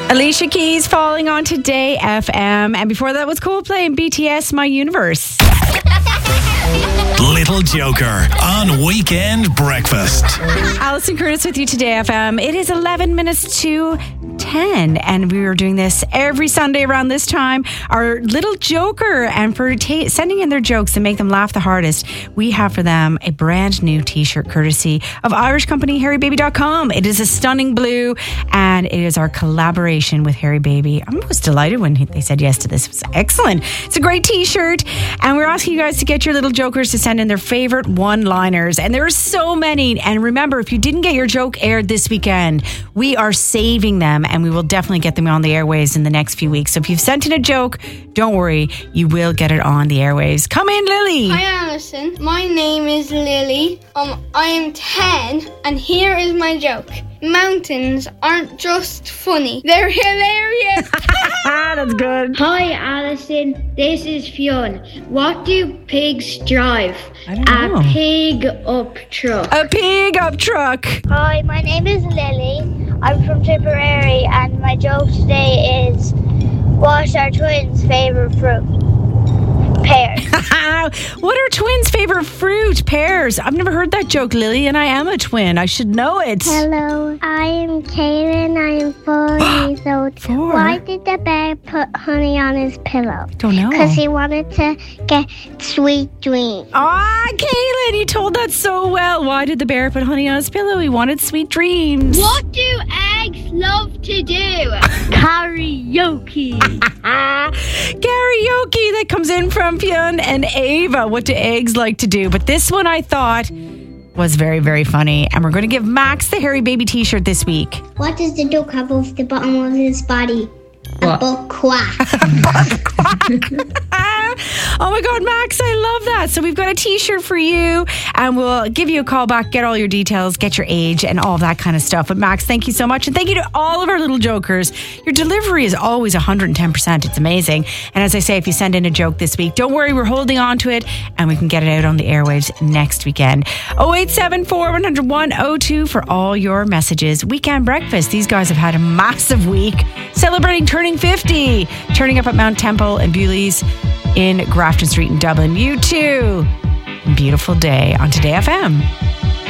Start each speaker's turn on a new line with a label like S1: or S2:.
S1: Alicia Keys falling on Today FM. And before that was Coldplay and BTS, My Universe.
S2: Little Joker on Weekend Breakfast.
S1: Alison Curtis with you, Today FM. It is 11 minutes to 10, and we are doing this every Sunday around this time. Our Little Joker, and for sending in their jokes and make them laugh the hardest, we have for them a brand new t-shirt courtesy of Irish company HairyBaby.com. It is a stunning blue, and it is our collaboration with Hairy Baby. I was delighted when they said yes to this. It was excellent. It's a great t-shirt, and we're asking you guys to get your little jokers to send in their favorite one-liners, and there are so many. And remember, if you didn't get your joke aired this weekend, we are saving them, and we will definitely get them on the airwaves in the next few weeks. So if you've sent in a joke, don't worry, you will get it on the airwaves. Come in, Lily.
S3: Hi, Alison. My name is Lily. I am 10, and here is my joke. Mountains aren't just funny, they're hilarious.
S1: That's good.
S4: Hi, Alison. This is Fionn. What do pigs drive?
S1: I don't know.
S4: A pig up truck.
S1: A pig up truck.
S5: Hi, my name is Lily. I'm from Tipperary, and my joke today is, what's our twins' favourite fruit? Pears.
S1: What are twins' favourite fruit? Pears. I've never heard that joke, Lily, and I am a twin. I should know it.
S5: Hello, I am Kaylin. I am 4 years old.
S1: 4?
S5: Why did the bear put honey on his pillow?
S1: Don't know.
S5: Because he wanted to get sweet dreams.
S1: Ah, Kaylin, you told that so well. Why did the bear put honey on his pillow? He wanted sweet dreams.
S4: What do eggs love to do? Karaoke.
S1: Karaoke that comes in from Fionn and Ava. What do eggs like to do? But this one I thought was very, very funny. And we're going to give Max the Hairy Baby t-shirt this week.
S5: What does the duck have off the bottom of his body? A butt quack.
S1: Oh my God, Max, I love that. So we've got a t-shirt for you, and we'll give you a call back, get all your details, get your age, and all of that kind of stuff. But Max, thank you so much. And thank you to all of our little jokers. Your delivery is always 110%. It's amazing. And as I say, if you send in a joke this week, don't worry, we're holding on to it, and we can get it out on the airwaves next weekend. 0874 100 102 for all your messages. Weekend Breakfast. These guys have had a massive week, celebrating turning 50, turning up at Mount Temple and Bewley's in Grafton Street in Dublin. You too. Beautiful day on Today FM.